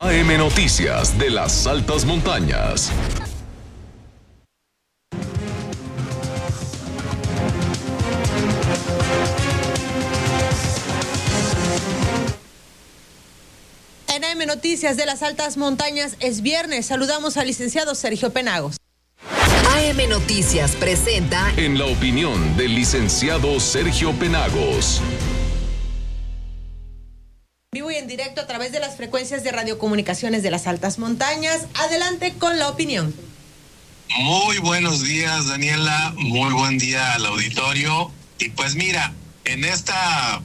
AM Noticias de las Altas Montañas. En AM Noticias de las Altas Montañas es viernes. Saludamos al licenciado Sergio Penagos. AM Noticias presenta En la opinión del licenciado Sergio Penagos. Vivo y en directo a través de las frecuencias de radiocomunicaciones de las Altas Montañas. Adelante con la opinión. Muy buenos días, Daniela. Muy buen día al auditorio. Y pues mira, en esta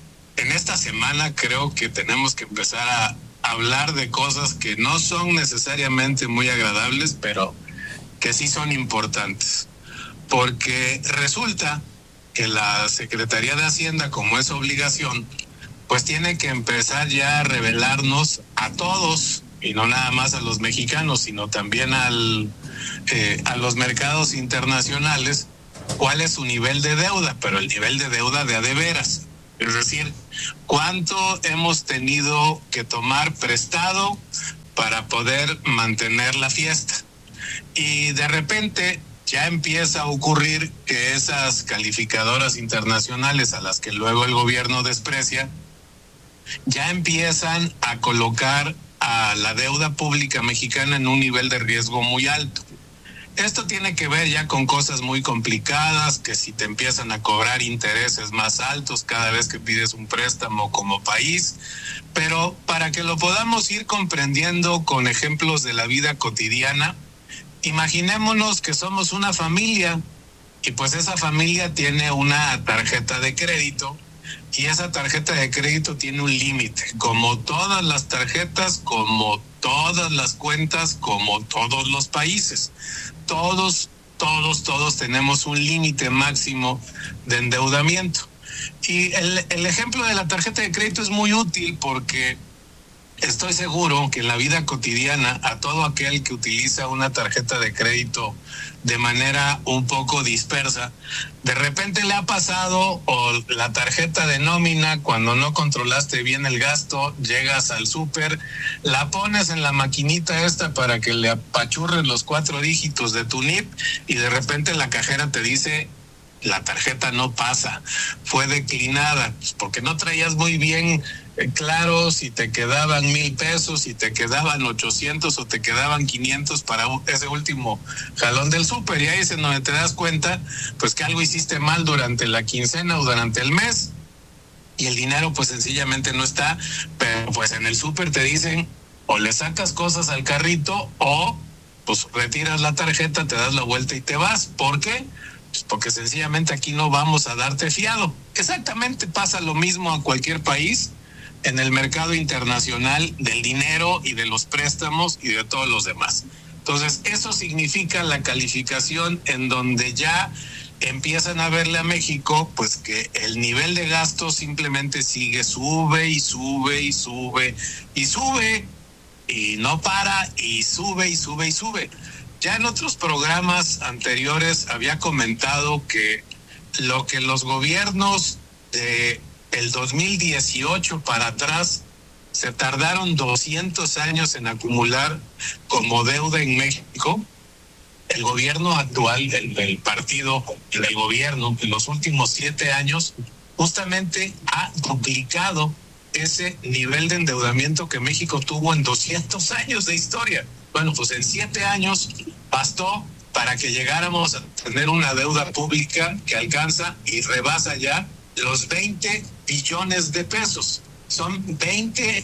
semana creo que tenemos que empezar a hablar de cosas que no son necesariamente muy agradables, pero que sí son importantes. Porque resulta que la Secretaría de Hacienda, como es obligación, pues tiene que empezar ya a revelarnos a todos, y no nada más a los mexicanos, sino también a los mercados internacionales, cuál es su nivel de deuda, pero el nivel de deuda de a de veras. Es decir, cuánto hemos tenido que tomar prestado para poder mantener la fiesta. Y de repente ya empieza a ocurrir que esas calificadoras internacionales a las que luego el gobierno desprecia, ya empiezan a colocar a la deuda pública mexicana en un nivel de riesgo muy alto. Esto tiene que ver ya con cosas muy complicadas, que si te empiezan a cobrar intereses más altos cada vez que pides un préstamo como país, pero para que lo podamos ir comprendiendo con ejemplos de la vida cotidiana, imaginémonos que somos una familia y pues esa familia tiene una tarjeta de crédito. Y esa tarjeta de crédito tiene un límite, como todas las tarjetas, como todas las cuentas, como todos los países. Todos tenemos un límite máximo de endeudamiento. Y el ejemplo de la tarjeta de crédito es muy útil porque estoy seguro que en la vida cotidiana a todo aquel que utiliza una tarjeta de crédito de manera un poco dispersa, de repente le ha pasado, o la tarjeta de nómina, cuando no controlaste bien el gasto, llegas al súper, la pones en la maquinita esta para que le apachurren los 4 dígitos de tu NIP y de repente la cajera te dice: la tarjeta no pasa, fue declinada, pues porque no traías muy bien claro si te quedaban 1,000 pesos, si te quedaban 800 o te quedaban 500 para ese último jalón del súper. Y ahí es en donde te das cuenta pues que algo hiciste mal durante la quincena o durante el mes y el dinero pues sencillamente no está. Pero pues en el súper te dicen o le sacas cosas al carrito o pues retiras la tarjeta, te das la vuelta y te vas. ¿Por qué? Pues porque sencillamente aquí no vamos a darte fiado. Exactamente pasa lo mismo a cualquier país en el mercado internacional del dinero y de los préstamos y de todos los demás. Entonces, eso significa la calificación en donde ya empiezan a verle a México, pues que el nivel de gasto simplemente sigue, sube y sube y sube y sube y no para y sube y sube y sube. Ya en otros programas anteriores había comentado que lo que los gobiernos de el 2018 para atrás se tardaron 200 años en acumular como deuda en México, el gobierno actual, el partido del gobierno, en los últimos 7 años, justamente ha duplicado ese nivel de endeudamiento que México tuvo en 200 años de historia. Bueno, pues en 7 años bastó para que llegáramos a tener una deuda pública que alcanza y rebasa ya los 20 billones de pesos. Son 20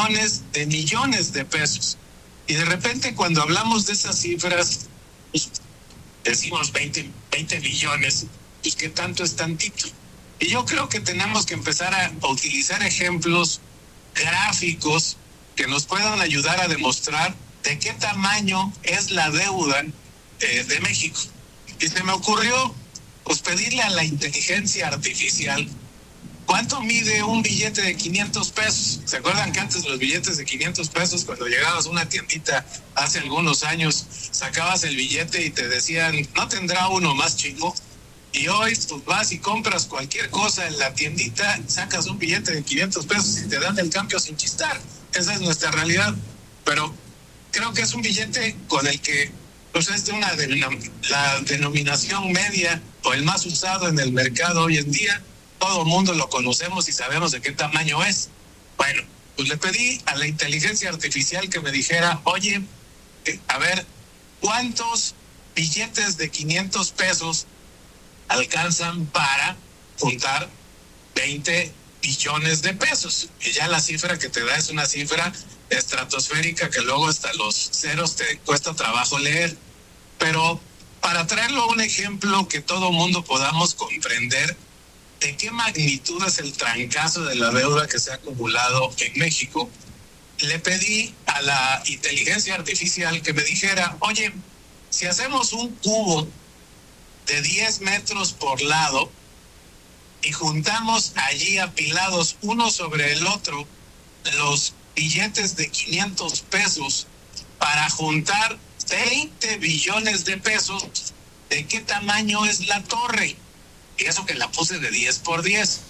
millones de pesos. Y de repente cuando hablamos de esas cifras, pues, decimos 20 billones, pues ¿qué tanto es tantito? Y yo creo que tenemos que empezar a utilizar ejemplos gráficos que nos puedan ayudar a demostrar de qué tamaño es la deuda de México. Y se me ocurrió pues pedirle a la inteligencia artificial cuánto mide un billete de 500 pesos. ¿Se acuerdan que antes los billetes de 500 pesos, cuando llegabas a una tiendita hace algunos años, sacabas el billete y te decían, ¿no tendrá uno más chico? Y hoy pues vas y compras cualquier cosa en la tiendita, sacas un billete de 500 pesos y te dan el cambio sin chistar. Esa es nuestra realidad. pero creo que es un billete con el que pues es de la denominación media o el más usado en el mercado hoy en día. Todo el mundo lo conocemos y sabemos de qué tamaño es. Bueno, pues le pedí a la inteligencia artificial que me dijera, oye, a ver, ¿cuántos billetes de 500 pesos alcanzan para juntar 20 billones de pesos? Y ya la cifra que te da es una cifra estratosférica que luego hasta los ceros te cuesta trabajo leer. Pero para traerlo a un ejemplo que todo mundo podamos comprender de qué magnitud es el trancazo de la deuda que se ha acumulado en México, le pedí a la inteligencia artificial que me dijera, oye, si hacemos un cubo de 10 metros por lado y juntamos allí apilados uno sobre el otro los billetes de 500 pesos para juntar 20 billones de pesos, ¿de qué tamaño es la torre? Y eso que la puse de 10 por 10.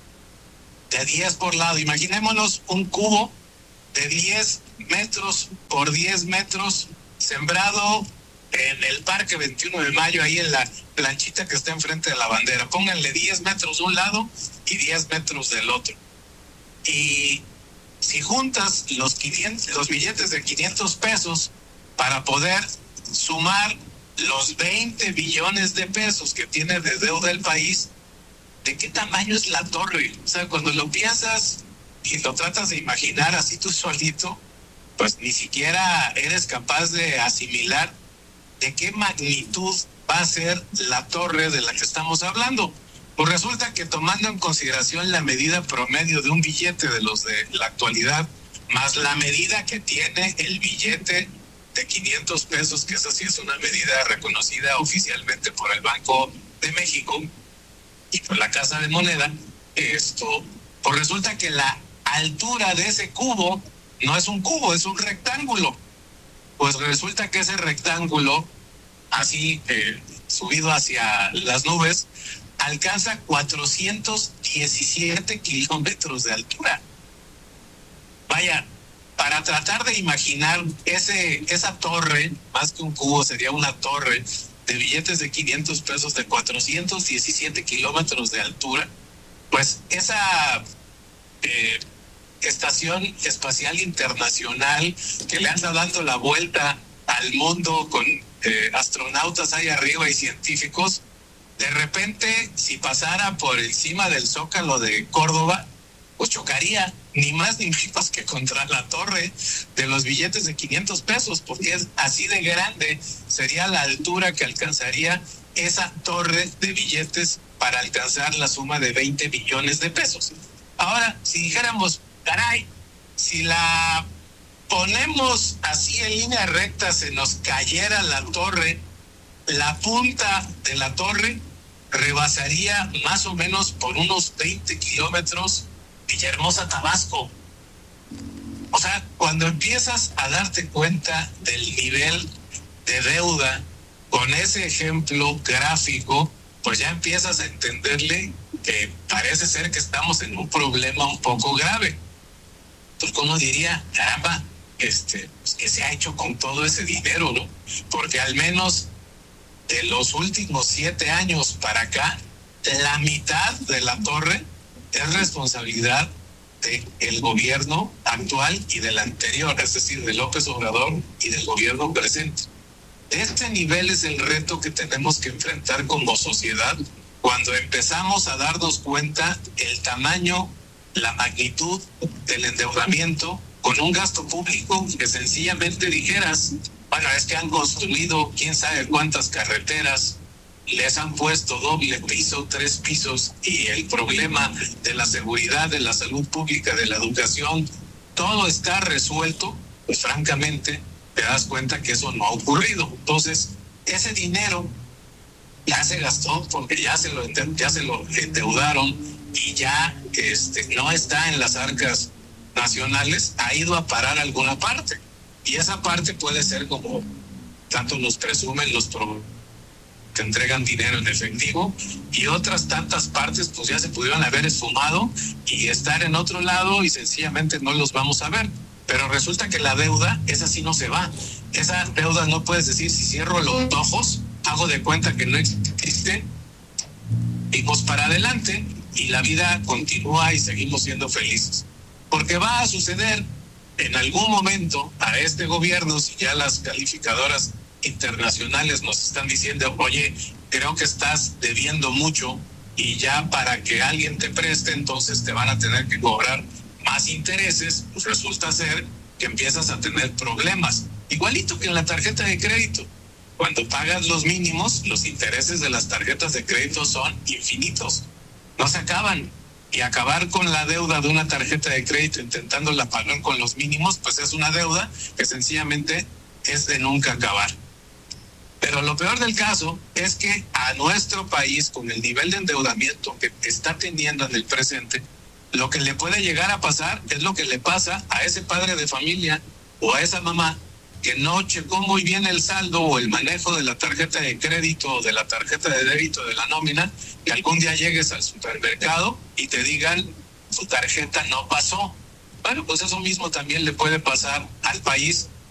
De 10 por lado. Imaginémonos un cubo de 10 metros por 10 metros sembrado en el Parque 21 de Mayo, ahí en la planchita que está enfrente de la bandera. Pónganle 10 metros de un lado y 10 metros del otro. Y si juntas los billetes de 500 pesos para poder sumar los 20 billones de pesos que tiene de deuda el país, ¿de qué tamaño es la torre? O sea, cuando lo piensas y lo tratas de imaginar así tú solito, pues ni siquiera eres capaz de asimilar de qué magnitud va a ser la torre de la que estamos hablando. Pues resulta que tomando en consideración la medida promedio de un billete de los de la actualidad, más la medida que tiene el billete de 500 pesos, que esa sí es una medida reconocida oficialmente por el Banco de México y por la Casa de Moneda, pues resulta que la altura de ese cubo no es un cubo, es un rectángulo. Pues resulta que ese rectángulo, así subido hacia las nubes, alcanza 417 kilómetros de altura. Vaya, para tratar de imaginar esa torre, más que un cubo, sería una torre de billetes de 500 pesos de 417 kilómetros de altura, pues esa estación espacial internacional que le anda dando la vuelta al mundo con astronautas ahí arriba y científicos, de repente, si pasara por encima del Zócalo de Córdoba, pues chocaría ni más ni menos que contra la torre de los billetes de 500 pesos, porque es así de grande, sería la altura que alcanzaría esa torre de billetes para alcanzar la suma de 20 billones de pesos. Ahora, si dijéramos, caray, si la ponemos así en línea recta, se nos cayera la torre, la punta de la torre rebasaría más o menos por unos 20 kilómetros Villahermosa, Tabasco. O sea, cuando empiezas a darte cuenta del nivel de deuda con ese ejemplo gráfico, pues ya empiezas a entenderle que parece ser que estamos en un problema un poco grave. Entonces uno diría, caramba, pues, ¿qué se ha hecho con todo ese dinero, no? Porque al menos de los últimos 7 años para acá, la mitad de la torre es responsabilidad del gobierno actual y del anterior, es decir, de López Obrador y del gobierno presente. De este nivel es el reto que tenemos que enfrentar como sociedad cuando empezamos a darnos cuenta el tamaño, la magnitud del endeudamiento con un gasto público que sencillamente dijeras, bueno, es que han construido quién sabe cuántas carreteras, les han puesto doble piso, 3 pisos, y el problema de la seguridad, de la salud pública, de la educación, todo está resuelto, pues francamente te das cuenta que eso no ha ocurrido. Entonces, ese dinero ya se gastó porque ya se lo endeudaron y ya no está en las arcas nacionales, ha ido a parar a alguna parte. Y esa parte puede ser como tanto nos presumen los que entregan dinero en efectivo, y otras tantas partes pues ya se pudieron haber esfumado y estar en otro lado y sencillamente no los vamos a ver. Pero resulta que la deuda, esa sí no se va. Esa deuda no puedes decir, si cierro los ojos, hago de cuenta que no existe, vamos para adelante y la vida continúa y seguimos siendo felices. Porque va a suceder en algún momento a este gobierno, si ya las calificadoras internacionales nos están diciendo, oye, creo que estás debiendo mucho y ya para que alguien te preste, entonces te van a tener que cobrar más intereses, pues resulta ser que empiezas a tener problemas. Igualito que en la tarjeta de crédito. Cuando pagas los mínimos, los intereses de las tarjetas de crédito son infinitos. No se acaban. Y acabar con la deuda de una tarjeta de crédito intentándola pagar con los mínimos, pues es una deuda que sencillamente es de nunca acabar. Pero lo peor del caso es que a nuestro país, con el nivel de endeudamiento que está teniendo en el presente, lo que le puede llegar a pasar es lo que le pasa a ese padre de familia o a esa mamá que no checó muy bien el saldo o el manejo de la tarjeta de crédito o de la tarjeta de débito de la nómina, que algún día llegues al supermercado y te digan, su tarjeta no pasó. Bueno, pues eso mismo también le puede pasar al país